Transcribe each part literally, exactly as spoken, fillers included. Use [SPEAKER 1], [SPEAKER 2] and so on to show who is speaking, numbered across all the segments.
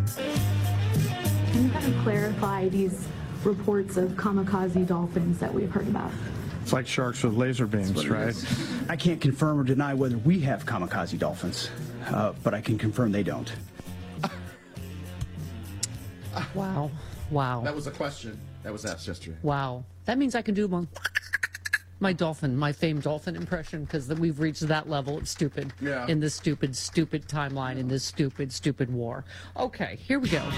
[SPEAKER 1] Can you kind of clarify these reports of kamikaze dolphins that we've heard about?
[SPEAKER 2] It's like sharks with laser beams, right?
[SPEAKER 3] I can't confirm or deny whether we have kamikaze dolphins, uh, but I can confirm they don't.
[SPEAKER 4] Wow. Wow.
[SPEAKER 5] That was a question that was asked yesterday.
[SPEAKER 4] Wow. That means I can do my, my dolphin, my famed dolphin impression, because we've reached that level of stupid
[SPEAKER 5] Yeah.
[SPEAKER 4] in this stupid, stupid timeline, in this stupid, stupid war. Okay, here we go.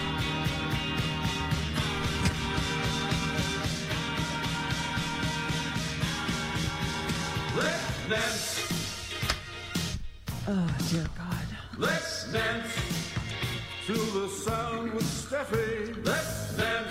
[SPEAKER 6] Let's dance.
[SPEAKER 4] Oh, dear God.
[SPEAKER 6] Let's dance. Feel the sound with Steffi. Let's dance.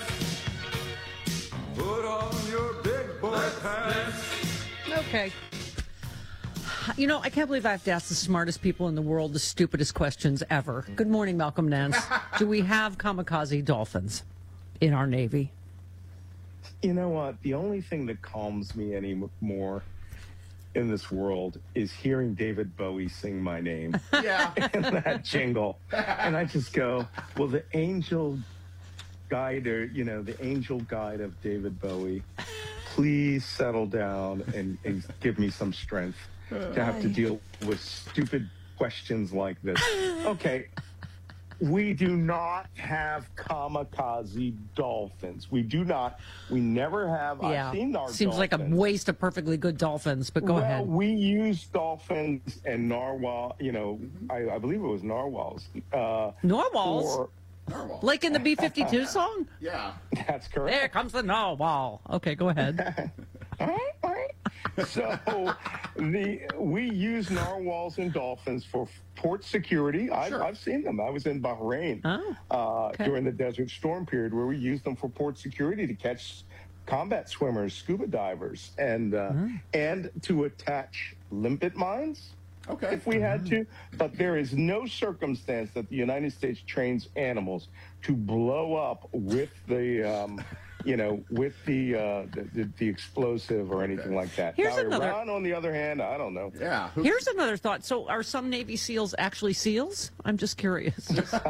[SPEAKER 6] Put on your big boy pants.
[SPEAKER 4] Okay. You know, I can't believe I have to ask the smartest people in the world the stupidest questions ever. Good morning, Malcolm Nance. Do we have kamikaze dolphins in our Navy?
[SPEAKER 7] You know what? The only thing that calms me anymore in this world is hearing David Bowie sing my name.
[SPEAKER 5] Yeah.
[SPEAKER 7] And that jingle. And I just go, well, the angel guide, or, you know, the angel guide of David Bowie, please settle down and, and give me some strength to have to deal with stupid questions like this. Okay. We do not have kamikaze dolphins. We do not. We never have.
[SPEAKER 4] Yeah.
[SPEAKER 7] I've seen our
[SPEAKER 4] Seems
[SPEAKER 7] dolphins.
[SPEAKER 4] like a waste of perfectly good dolphins, but go
[SPEAKER 7] well,
[SPEAKER 4] ahead.
[SPEAKER 7] We use dolphins and narwhal. You know, I, I believe it was narwhals. Uh,
[SPEAKER 4] Narwhals?
[SPEAKER 7] for-
[SPEAKER 5] Narwhal.
[SPEAKER 4] Like in the B fifty-two song?
[SPEAKER 5] Yeah.
[SPEAKER 7] That's correct.
[SPEAKER 4] There comes the narwhal. Okay, go ahead.
[SPEAKER 7] So the we use narwhals and dolphins for port security. I've,
[SPEAKER 5] Sure.
[SPEAKER 7] I've seen them. I was in Bahrain
[SPEAKER 4] Oh,
[SPEAKER 7] uh,
[SPEAKER 4] okay.
[SPEAKER 7] during the Desert Storm period, where we used them for port security to catch combat swimmers, scuba divers, and uh,
[SPEAKER 4] Oh.
[SPEAKER 7] and to attach limpet mines.
[SPEAKER 5] Okay.
[SPEAKER 7] If we had to, but there is no circumstance that the United States trains animals to blow up with the, um, you know, with the, uh, the, the the explosive or anything like that.
[SPEAKER 4] Here's
[SPEAKER 7] now,
[SPEAKER 4] another-
[SPEAKER 7] Iran, on the other hand, I don't know.
[SPEAKER 5] Yeah. Who-
[SPEAKER 4] Here's another thought. So are some Navy SEALs actually SEAls? I'm just curious.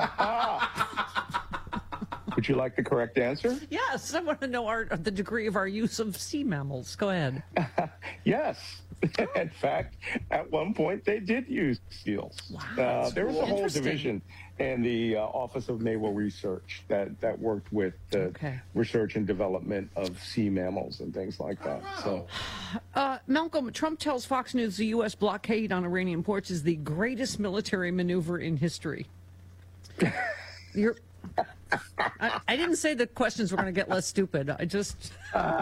[SPEAKER 7] Would you like the correct answer?
[SPEAKER 4] Yes, I want to know our, the degree of our use of sea mammals. Go ahead.
[SPEAKER 7] Yes. In fact, at one point they did use SEALs. uh, there was a whole
[SPEAKER 4] Interesting.
[SPEAKER 7] division in the uh, Office of Naval Research that, that worked with the
[SPEAKER 4] Okay.
[SPEAKER 7] research and development of sea mammals and things like that. So.
[SPEAKER 4] Uh, Malcolm, Trump tells Fox News the U S blockade on Iranian ports is the greatest military maneuver in history. You're... I, I didn't say the questions were going to get less stupid. I just...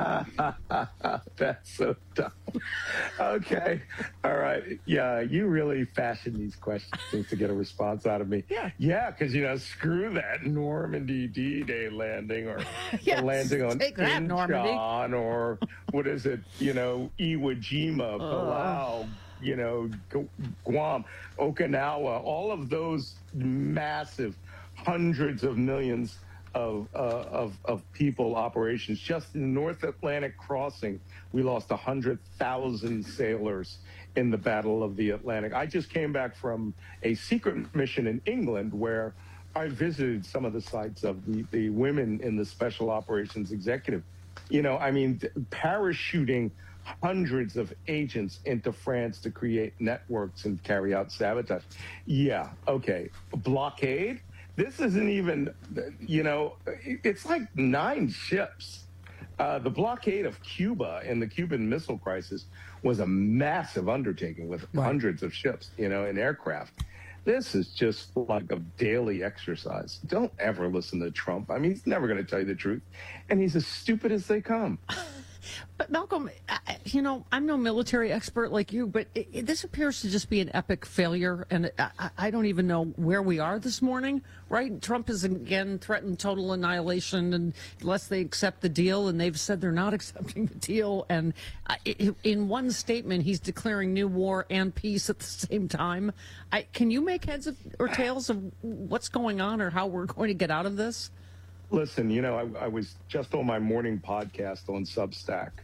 [SPEAKER 7] That's so dumb. Okay. All right. Yeah, you really fashion these questions to get a response out of me.
[SPEAKER 4] Yeah.
[SPEAKER 7] Yeah, because, you know, screw that Normandy D-Day landing or
[SPEAKER 4] Yes,
[SPEAKER 7] the landing on
[SPEAKER 4] take that, Normandy.
[SPEAKER 7] Incheon or what is it, you know, Iwo Jima, Palau, you know, Gu- Guam, Okinawa, all of those massive hundreds of millions of, uh, of of people operations. Just in the North Atlantic crossing, we lost one hundred thousand sailors in the Battle of the Atlantic. I just came back from a secret mission in England where I visited some of the sites of the, the women in the Special Operations Executive. You know, I mean, th- parachuting hundreds of agents into France to create networks and carry out sabotage. Yeah, okay. Blockade? This isn't even, you know, it's like nine ships. Uh, the blockade of Cuba in the Cuban Missile Crisis was a massive undertaking with
[SPEAKER 4] Right.
[SPEAKER 7] hundreds of ships, you know, and aircraft. This is just like a daily exercise. Don't ever listen to Trump. I mean, he's never going to tell you the truth. And he's as stupid as they come.
[SPEAKER 4] But Malcolm, I- you know, I'm no military expert like you, but it, it, this appears to just be an epic failure, and I, I- I don't even know where we are this morning, right? Trump has again threatened total annihilation and unless they accept the deal, and they've said they're not accepting the deal. And I, i- in one statement, he's declaring new war and peace at the same time. I, can you make heads of, or tails of what's going on or how we're going to get out of this?
[SPEAKER 7] Listen, you know, I, I was just on my morning podcast on Substack,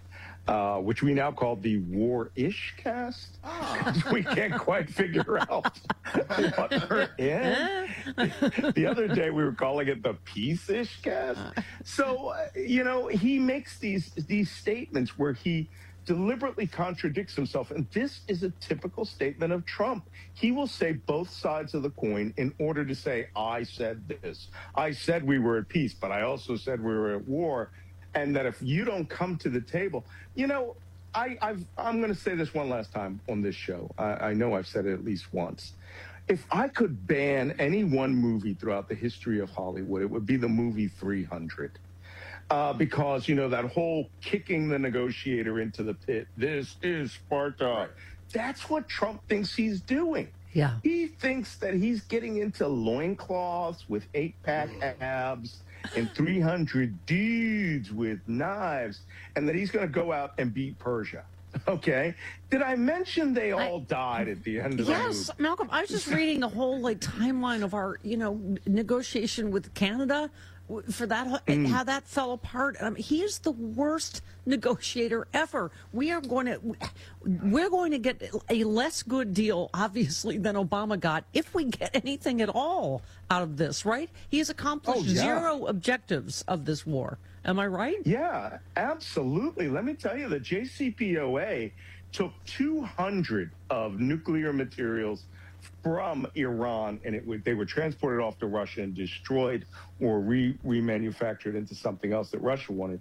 [SPEAKER 7] uh, which we now call the War-ish cast. We can't quite figure out what we're in. The other day we were calling it the Peace-ish cast. So, uh, you know, he makes these these statements where he deliberately contradicts himself. And this is a typical statement of Trump. He will say both sides of the coin in order to say, I said this. I said we were at peace, but I also said we were at war. And that if you don't come to the table, you know, I, I've, I'm going to say this one last time on this show. I, I know I've said it at least once. If I could ban any one movie throughout the history of Hollywood, it would be the movie three hundred. Uh, because, you know, that whole kicking the negotiator into the pit, this is Sparta. That's what Trump thinks he's doing.
[SPEAKER 4] Yeah.
[SPEAKER 7] He thinks that he's getting into loincloths with eight-pack abs and three hundred dudes with knives, and that he's going to go out and beat Persia. Okay. Did I mention they all I, died at the end of
[SPEAKER 4] yes,
[SPEAKER 7] the movie?
[SPEAKER 4] Malcolm, I was just reading the whole like timeline of our, you know, negotiation with Canada for that, mm. how that fell apart. I mean, he is the worst negotiator ever. We are going to, we're going to get a less good deal, obviously, than Obama got, if we get anything at all out of this, right? He has accomplished
[SPEAKER 7] oh, yeah.
[SPEAKER 4] zero objectives of this war. Am I right?
[SPEAKER 7] Yeah, absolutely. Let me tell you, the J C P O A took two hundred of nuclear materials from Iran, and it would, they were transported off to Russia and destroyed or re, remanufactured into something else that Russia wanted.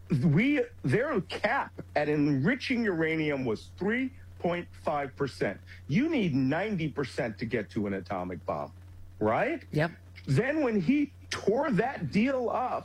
[SPEAKER 7] We their cap at enriching uranium was three point five percent. You need ninety percent to get to an atomic bomb, right?
[SPEAKER 4] Yep.
[SPEAKER 7] Then when he tore that deal up,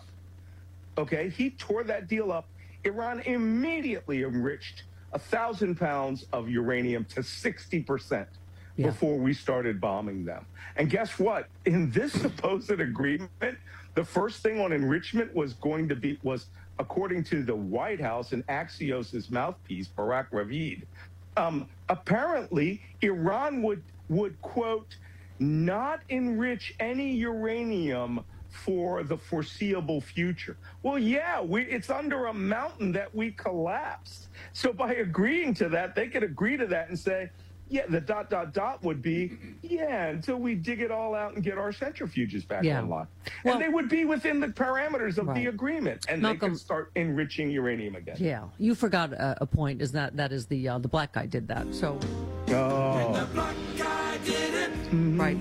[SPEAKER 7] okay, he tore that deal up, Iran immediately enriched a thousand pounds of uranium to sixty percent. Yeah. Before we started bombing them. And guess what? In this supposed agreement, the first thing on enrichment was going to be, was according to the White House and Axios's mouthpiece, Barak Ravid, um, apparently Iran would, would, quote, not enrich any uranium for the foreseeable future. Well, yeah, we, it's under a mountain that we collapsed. So by agreeing to that, they could agree to that and say, yeah, the dot, dot, dot would be, yeah, until we dig it all out and get our centrifuges back
[SPEAKER 4] yeah.
[SPEAKER 7] online.
[SPEAKER 4] Well,
[SPEAKER 7] and they would be within the parameters of right. the agreement, and
[SPEAKER 4] Malcolm,
[SPEAKER 7] they could start enriching uranium again.
[SPEAKER 4] Yeah, you forgot a, a point, is that that is the uh, the black guy did that, so.
[SPEAKER 7] Oh.
[SPEAKER 6] And the black guy did it.
[SPEAKER 7] Mm-hmm.
[SPEAKER 4] Right.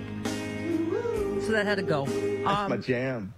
[SPEAKER 4] So, so that had to go.
[SPEAKER 7] That's um, my jam.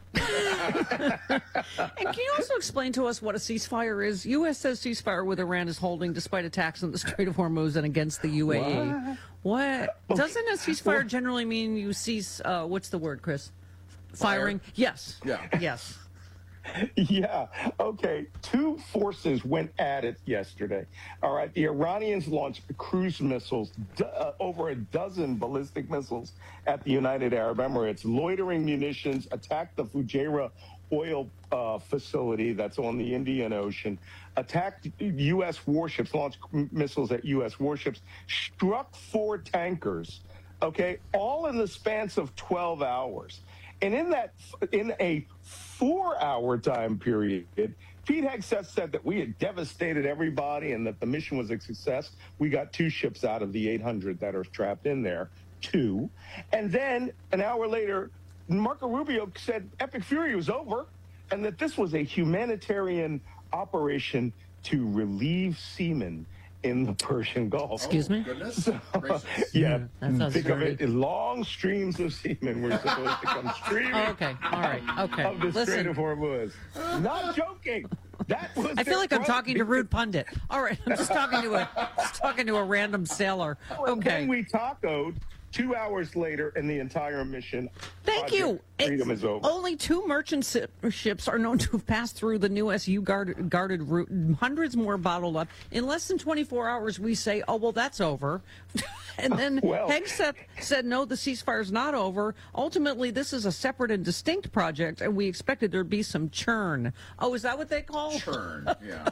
[SPEAKER 4] And can you also explain to us what a ceasefire is? U S says ceasefire with Iran is holding despite attacks on the Strait of Hormuz and against the U A E. What? what? Okay. Doesn't a ceasefire generally mean you cease, uh, what's the word, Chris? Firing? Fire. Yes.
[SPEAKER 5] Yeah.
[SPEAKER 4] Yes.
[SPEAKER 7] Yeah. Okay. Two forces went at it yesterday. All right. The Iranians launched cruise missiles, uh, over a dozen ballistic missiles at the United Arab Emirates. Loitering munitions attacked the Fujairah oil uh, facility that's on the Indian Ocean, attacked U S warships, launched missiles at U S warships, struck four tankers, okay, all in the span of twelve hours. And in that, in a four-hour time period, Pete Hegseth said that we had devastated everybody and that the mission was a success. We got two ships out of the eight hundred that are trapped in there, two. And then an hour later, Marco Rubio said Epic Fury was over and that this was a humanitarian operation to relieve seamen in the Persian Gulf.
[SPEAKER 4] Excuse me?
[SPEAKER 5] Goodness.
[SPEAKER 7] So, yeah,
[SPEAKER 4] that
[SPEAKER 7] think
[SPEAKER 4] dirty.
[SPEAKER 7] of it, long streams of seamen were supposed to come streaming
[SPEAKER 4] oh, okay, all right, okay.
[SPEAKER 7] of the
[SPEAKER 4] Listen.
[SPEAKER 7] Strait of Hormuz. Not joking. That was
[SPEAKER 4] I feel like I'm talking to
[SPEAKER 7] because,
[SPEAKER 4] Rude Pundit. All right, I'm just talking to a just talking to a random sailor. Okay.
[SPEAKER 7] Then we tacoed two hours later, and the entire mission.
[SPEAKER 4] Thank you.
[SPEAKER 7] Freedom is over.
[SPEAKER 4] Only two merchant si- ships are known to have passed through the new S U guarded, guarded route. Hundreds more bottled up. In less than twenty-four hours, we say, oh, well, that's over. And then
[SPEAKER 7] well,
[SPEAKER 4] Hegseth said, no, the ceasefire's not over. Ultimately, this is a separate and distinct project, and we expected there'd be some churn. Oh, is that what they call
[SPEAKER 5] churn? Yeah.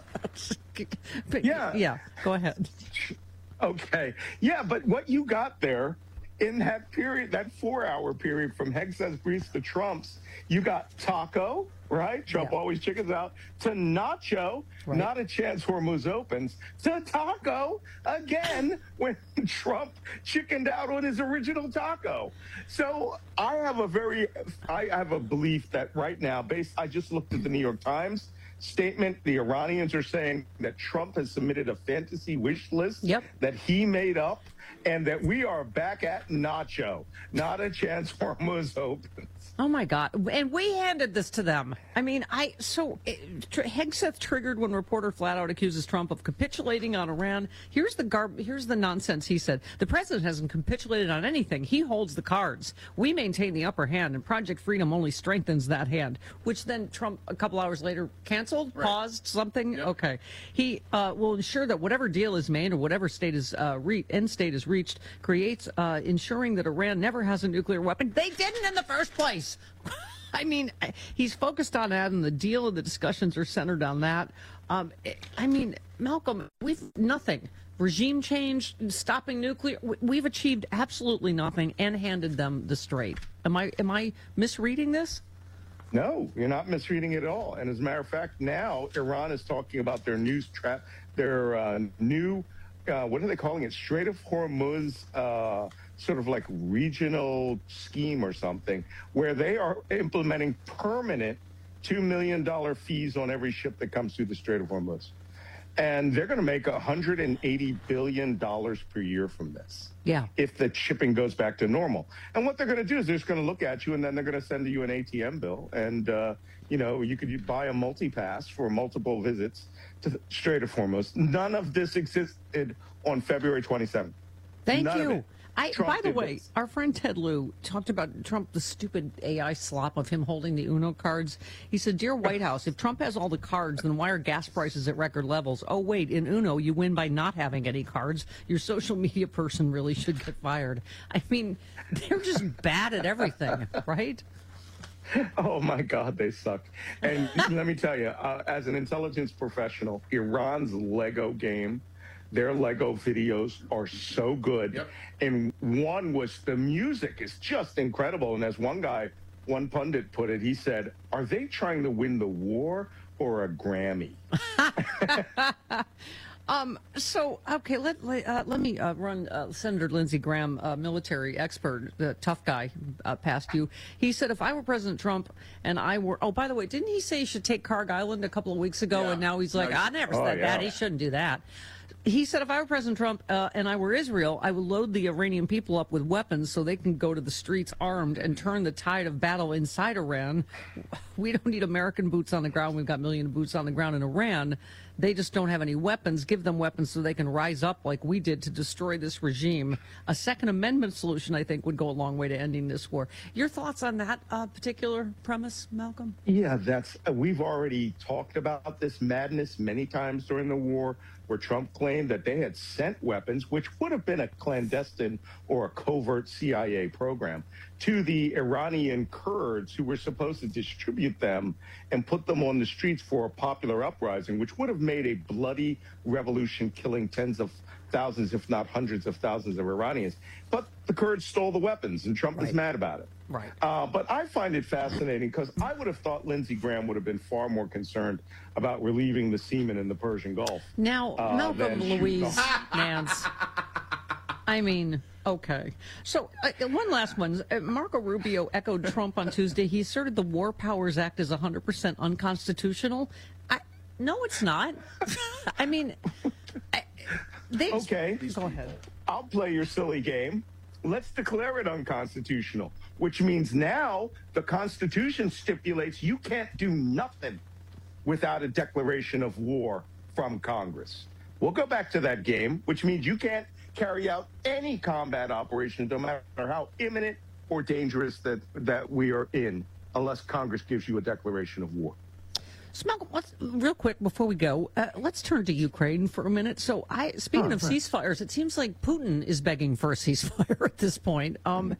[SPEAKER 7] yeah.
[SPEAKER 4] Yeah, go ahead.
[SPEAKER 7] Okay. Yeah, but what you got there in that period, that four-hour period from Hegseth's briefs to Trump's, you got Taco, right? Trump
[SPEAKER 4] Yeah.
[SPEAKER 7] always chickens out, to Nacho,
[SPEAKER 4] Right.
[SPEAKER 7] not a chance Hormuz opens, to Taco again when Trump chickened out on his original Taco. So I have a very, I have a belief that right now, based, I just looked at the New York Times statement. The Iranians are saying that Trump has submitted a fantasy wish list
[SPEAKER 4] Yep.
[SPEAKER 7] that he made up, and that we are back at Nacho. Not a chance Hormuz opens.
[SPEAKER 4] Oh my God! And we handed this to them. I mean, I so it, tr- Hegseth triggered when reporter flat out accuses Trump of capitulating on Iran. Here's the garb. Here's the nonsense. He said the president hasn't capitulated on anything. He holds the cards. We maintain the upper hand, and Project Freedom only strengthens that hand. Which then Trump a couple hours later canceled, paused, something. Okay, he uh, will ensure that whatever deal is made or whatever state is uh, re- end state is reached creates uh, ensuring that Iran never has a nuclear weapon. They didn't in the first place. I mean, he's focused on that, and the deal and the discussions are centered on that. Um, I mean, Malcolm, we've nothing. Regime change, stopping nuclear. We've achieved absolutely nothing and handed them the straight. Am I am I misreading this?
[SPEAKER 7] No, you're not misreading it at all. And as a matter of fact, now Iran is talking about their new trap, their uh, new, uh, what are they calling it? Strait of Hormuz, uh, sort of like regional scheme or something, where they are implementing permanent two million dollars fees on every ship that comes through the Strait of Hormuz. And they're going to make one hundred eighty billion dollars per year from this.
[SPEAKER 4] Yeah.
[SPEAKER 7] If the shipping goes back to normal. And what they're going to do is they're just going to look at you, and then they're going to send you an A T M bill. And, uh, you know, you could buy a multi-pass for multiple visits to the Strait of Hormuz. None of this existed on February twenty-seventh.
[SPEAKER 4] Thank
[SPEAKER 7] None of
[SPEAKER 4] you.
[SPEAKER 7] it.
[SPEAKER 4] I,
[SPEAKER 7] Trump
[SPEAKER 4] by the
[SPEAKER 7] did
[SPEAKER 4] way,
[SPEAKER 7] this.
[SPEAKER 4] our friend Ted Lieu talked about Trump, the stupid A I slop of him holding the Uno cards. He said, "Dear White House, if Trump has all the cards, then why are gas prices at record levels? Oh, wait, in Uno, you win by not having any cards. Your social media person really should get fired." I mean, they're just bad at everything, right?
[SPEAKER 7] Oh, my God, they suck. And let me tell you, uh, as an intelligence professional, Iran's Lego game, their Lego videos are so good.
[SPEAKER 5] Yep.
[SPEAKER 7] And one was, the music is just incredible. And as one guy, one pundit put it, he said, "Are they trying to win the war or a Grammy?"
[SPEAKER 4] Um, so, okay, let, let, uh, let me uh, run uh, Senator Lindsey Graham, uh, military expert, the tough guy, uh, past you. He said, if I were President Trump and I were, oh, by the way, didn't he say he should take Karg Island a couple of weeks ago?
[SPEAKER 5] Yeah.
[SPEAKER 4] And now he's like,
[SPEAKER 5] No, he-
[SPEAKER 4] I never
[SPEAKER 7] Oh,
[SPEAKER 4] said that.
[SPEAKER 7] yeah.
[SPEAKER 4] He shouldn't do that. He said, if I were President Trump uh, and I were Israel, I would load the Iranian people up with weapons so they can go to the streets armed and turn the tide of battle inside Iran. We don't need American boots on the ground. We've got a million boots on the ground in Iran. They just don't have any weapons. Give them weapons so they can rise up like we did to destroy this regime. A Second Amendment solution, I think, would go a long way to ending this war. Your thoughts on that uh, particular premise, Malcolm?
[SPEAKER 7] Yeah, that's, uh, we've already talked about this madness many times during the war, where Trump claimed that they had sent weapons, which would have been a clandestine or a covert C I A program, to the Iranian Kurds who were supposed to distribute them and put them on the streets for a popular uprising, which would have made a bloody revolution, killing tens of thousands, if not hundreds of thousands of Iranians. But the Kurds stole the weapons, and Trump is mad about it.
[SPEAKER 4] Right.
[SPEAKER 7] Uh, but I find it fascinating because I would have thought Lindsey Graham would have been far more concerned about relieving the seamen in the Persian Gulf.
[SPEAKER 4] Now,
[SPEAKER 7] Uh,
[SPEAKER 4] Malcolm
[SPEAKER 7] then shoot
[SPEAKER 4] Louise
[SPEAKER 7] them.
[SPEAKER 4] Nance. I mean, okay. So, uh, one last one. Uh, Marco Rubio echoed Trump on Tuesday. He asserted the War Powers Act is one hundred percent unconstitutional. I, no, it's not. I mean, I, they.
[SPEAKER 7] Okay.
[SPEAKER 4] Go ahead.
[SPEAKER 7] I'll play your silly game. Let's declare it unconstitutional, which means now the Constitution stipulates you can't do nothing without a declaration of war from Congress. We'll go back to that game, which means you can't carry out any combat operation, no matter how imminent or dangerous that, that we are in, unless Congress gives you a declaration of war.
[SPEAKER 4] So, Malcolm, let's, real quick before we go, uh, let's turn to Ukraine for a minute. So, I speaking
[SPEAKER 2] Oh,
[SPEAKER 4] of
[SPEAKER 2] right.
[SPEAKER 4] ceasefires, it seems like Putin is begging for a ceasefire at this point. Um,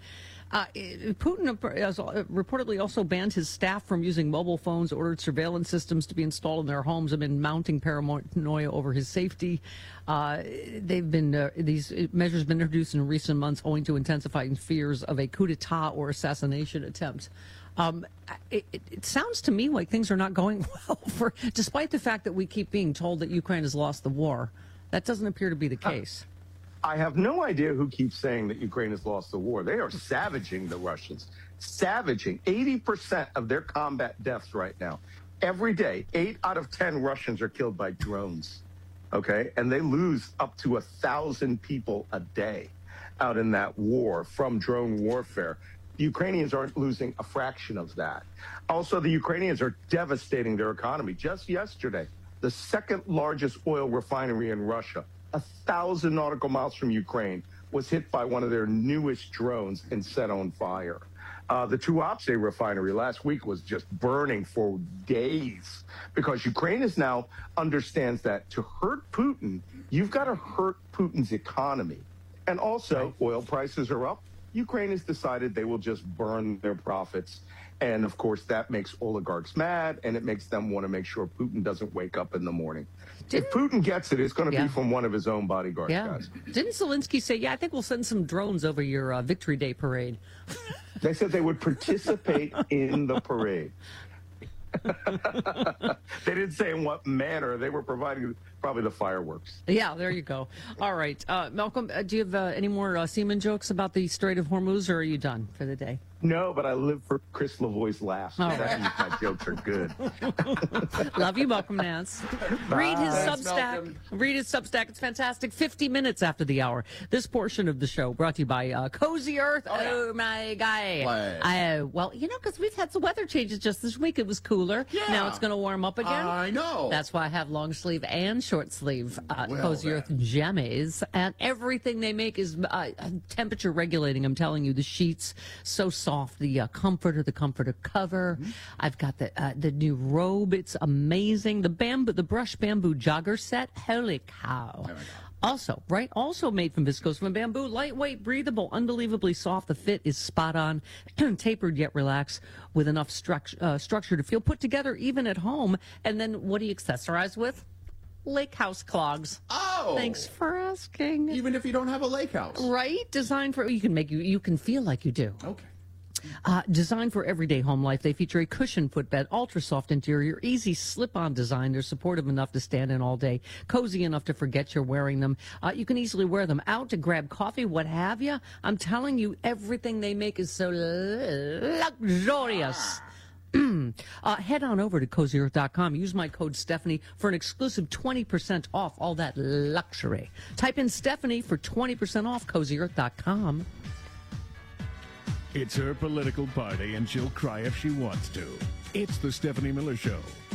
[SPEAKER 4] Uh, Putin has reportedly also banned his staff from using mobile phones, ordered surveillance systems to be installed in their homes, and been mounting paranoia over his safety. Uh, they've been uh, these measures have been introduced in recent months owing to intensifying fears of a coup d'etat or assassination attempt. Um, it, it, it sounds to me like things are not going well, for, despite the fact that we keep being told that Ukraine has lost the war. That doesn't appear to be the case.
[SPEAKER 7] I have no idea who keeps saying that Ukraine has lost the war. They are savaging the Russians. Savaging. eighty percent of their combat deaths right now. Every day, eight out of ten Russians are killed by drones. Okay? And they lose up to a thousand people a day out in that war from drone warfare. The Ukrainians aren't losing a fraction of that. Also, the Ukrainians are devastating their economy. Just yesterday, the second largest oil refinery in Russia, a thousand nautical miles from Ukraine, was hit by one of their newest drones and set on fire. Uh, the Tuapse refinery last week was just burning for days because Ukraine is now understands that to hurt Putin, you've got to hurt Putin's economy. And also, oil prices are up. Ukraine has decided they will just burn their profits. And of course, that makes oligarchs mad, and it makes them want to make sure Putin doesn't wake up in the morning. Didn't, if Putin gets it, it's going to
[SPEAKER 4] yeah.
[SPEAKER 7] be from one of his own bodyguards,
[SPEAKER 4] yeah.
[SPEAKER 7] guys.
[SPEAKER 4] Didn't Zelensky say, yeah, I think we'll send some drones over your uh, Victory Day parade?
[SPEAKER 7] They said they would participate in the parade. They didn't say in what manner. They were providing probably the fireworks.
[SPEAKER 4] Yeah, there you go. All right. Uh, Malcolm, uh, do you have uh, any more uh, seaman jokes about the Strait of Hormuz, or are you done for the day?
[SPEAKER 7] No, but I live for Chris Lavoie's laughs. So
[SPEAKER 4] All
[SPEAKER 7] that
[SPEAKER 4] right.
[SPEAKER 7] means my jokes are good.
[SPEAKER 4] Love you, Malcolm Nance. Read his
[SPEAKER 5] Thanks,
[SPEAKER 4] Substack.
[SPEAKER 5] Malcolm.
[SPEAKER 4] Read his Substack. It's fantastic. fifty minutes after the hour. This portion of the show brought to you by uh, Cozy Earth. Oh,
[SPEAKER 5] yeah.
[SPEAKER 4] my guy.
[SPEAKER 5] Why?
[SPEAKER 4] I, well, you know, because we've had some weather changes just this week. It was cooler.
[SPEAKER 5] Yeah.
[SPEAKER 4] Now it's going to warm up again.
[SPEAKER 5] I know.
[SPEAKER 4] That's why I have long sleeve and short sleeve uh,
[SPEAKER 5] Well,
[SPEAKER 4] Cozy
[SPEAKER 5] then.
[SPEAKER 4] Earth jammies. And everything they make is uh, temperature regulating. I'm telling you, the sheets, so soft. The uh, comforter, the comforter cover. Mm-hmm. I've got the uh, the new robe. It's amazing. The bamboo, the brush bamboo jogger set. Holy cow.
[SPEAKER 5] Oh,
[SPEAKER 4] Also, right, also made from viscose from bamboo, lightweight, breathable, unbelievably soft. The fit is spot on, tapered yet relaxed, with enough struct- uh, structure to feel put together even at home. And then what do you accessorize with? Lake house clogs.
[SPEAKER 5] Oh.
[SPEAKER 4] Thanks for asking.
[SPEAKER 5] Even if you don't have a lake house.
[SPEAKER 4] Right? Designed for, you can make you, you can feel like you do.
[SPEAKER 5] Okay.
[SPEAKER 4] Uh, designed for everyday home life, they feature a cushioned footbed, ultra-soft interior, easy slip-on design. They're supportive enough to stand in all day, cozy enough to forget you're wearing them. Uh, you can easily wear them out to grab coffee, what have you. I'm telling you, everything they make is so luxurious. uh, head on over to cozy earth dot com. Use my code Stephanie for an exclusive twenty percent off all that luxury. Type in Stephanie for twenty percent off cozy earth dot com.
[SPEAKER 8] It's her political party, and she'll cry if she wants to. It's the Stephanie Miller Show.